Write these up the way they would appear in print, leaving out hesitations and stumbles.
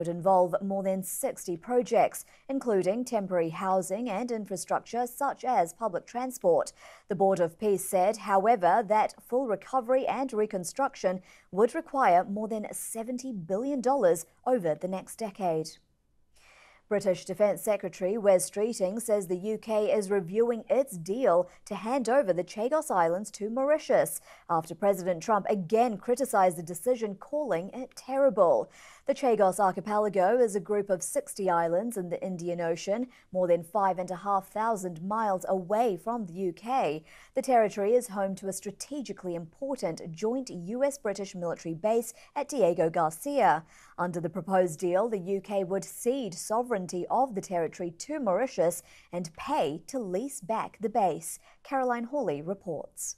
would involve more than 60 projects, including temporary housing and infrastructure such as public transport. The Board of Peace said, however, that full recovery and reconstruction would require more than $70 billion over the next decade. British Defence Secretary Wes Streeting says the UK is reviewing its deal to hand over the Chagos Islands to Mauritius after President Trump again criticised the decision, calling it terrible. The Chagos Archipelago is a group of 60 islands in the Indian Ocean, more than 5,500 miles away from the UK. The territory is home to a strategically important joint US-British military base at Diego Garcia. Under the proposed deal, the UK would cede sovereignty of the territory to Mauritius and pay to lease back the base. Caroline Hawley reports.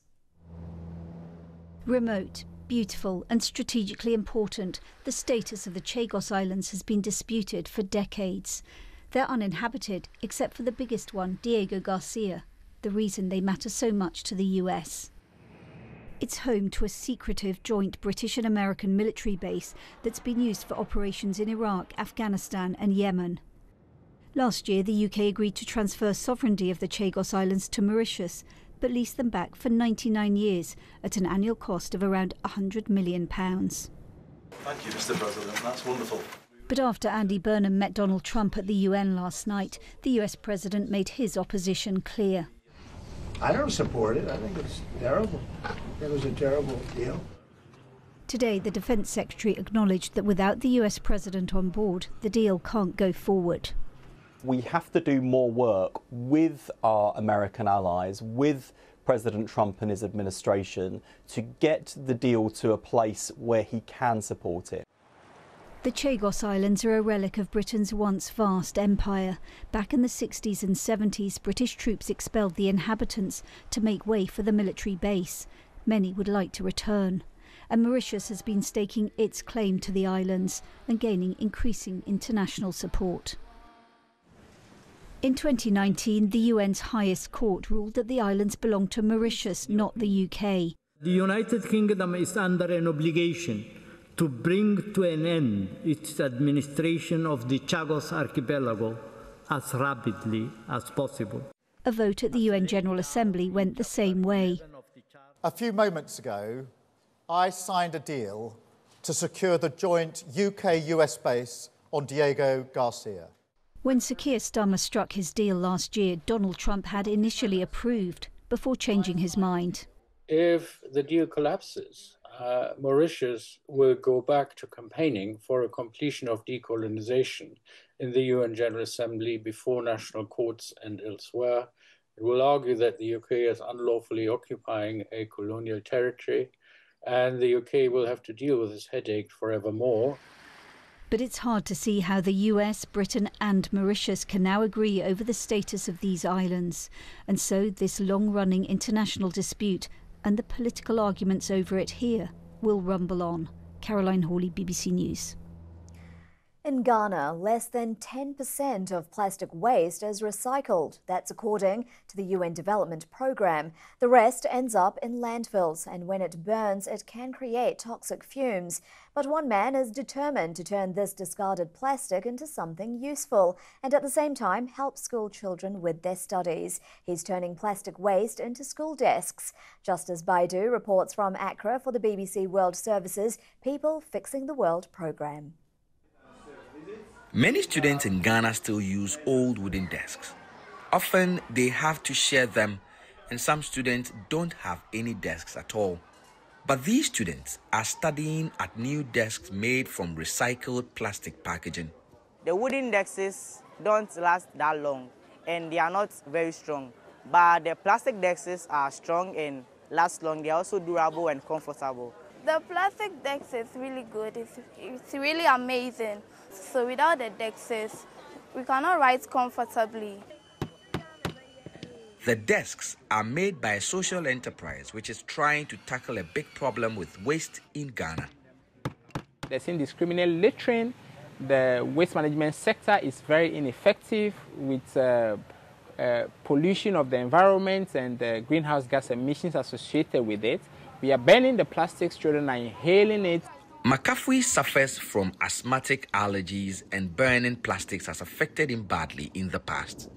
Remote, beautiful and strategically important, the status of the Chagos Islands has been disputed for decades. They're uninhabited, except for the biggest one, Diego Garcia, the reason they matter so much to the US. It's home to a secretive joint British and American military base that's been used for operations in Iraq, Afghanistan and Yemen. Last year, the UK agreed to transfer sovereignty of the Chagos Islands to Mauritius, but leased them back for 99 years at an annual cost of around £100 million. Thank you, Mr. President. That's wonderful. But after Andy Burnham met Donald Trump at the UN last night, the US President made his opposition clear. I don't support it. I think it's terrible. It was a terrible deal. Today, the Defence Secretary acknowledged that without the US President on board, the deal can't go forward. We have to do more work with our American allies, with President Trump and his administration, to get the deal to a place where he can support it. The Chagos Islands are a relic of Britain's once vast empire. Back in the 60s and 70s, British troops expelled the inhabitants to make way for the military base. Many would like to return. And Mauritius has been staking its claim to the islands and gaining increasing international support. In 2019, the UN's highest court ruled that the islands belong to Mauritius, not the UK. The United Kingdom is under an obligation to bring to an end its administration of the Chagos Archipelago as rapidly as possible. A vote at the UN General Assembly went the same way. A few moments ago, I signed a deal to secure the joint UK-US base on Diego Garcia. When Sir Keir Starmer struck his deal last year, Donald Trump had initially approved before changing his mind. If the deal collapses, Mauritius will go back to campaigning for a completion of decolonization in the UN General Assembly, before national courts and elsewhere. It will argue that the UK is unlawfully occupying a colonial territory, and the UK will have to deal with this headache forevermore. But it's hard to see how the US, Britain and Mauritius can now agree over the status of these islands. And so this long-running international dispute and the political arguments over it here will rumble on. Caroline Hawley, BBC News. In Ghana, less than 10% of plastic waste is recycled. That's according to the UN Development Programme. The rest ends up in landfills, and when it burns, it can create toxic fumes. But one man is determined to turn this discarded plastic into something useful and at the same time help school children with their studies. He's turning plastic waste into school desks. Justice Baidu reports from Accra for the BBC World Service's People Fixing the World programme. Many students in Ghana still use old wooden desks. Often they have to share them, and some students don't have any desks at all. But these students are studying at new desks made from recycled plastic packaging. The wooden desks don't last that long and they are not very strong. But the plastic desks are strong and last long. They are also durable and comfortable. The plastic desk is really good. It's really amazing. So without the desks, we cannot write comfortably. The desks are made by a social enterprise which is trying to tackle a big problem with waste in Ghana. There's indiscriminate littering. The waste management sector is very ineffective with pollution of the environment and the greenhouse gas emissions associated with it. We are burning the plastics, children are inhaling it. McCaffrey suffers from asthmatic allergies, and burning plastics has affected him badly in the past.